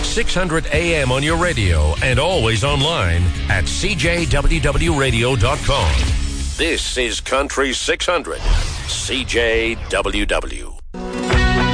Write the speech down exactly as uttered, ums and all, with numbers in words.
six hundred A M on your radio and always online at c j w w radio dot com. This is Country six hundred, C J W W.